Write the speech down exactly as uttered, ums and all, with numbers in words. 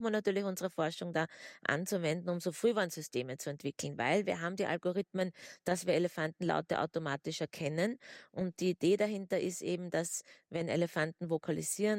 versuchen wir natürlich unsere Forschung da anzuwenden, um so Frühwarnsysteme zu entwickeln, weil wir haben die Algorithmen, dass wir Elefantenlaute automatisch erkennen. Und die Idee dahinter ist eben, dass wenn Elefanten vokalisieren,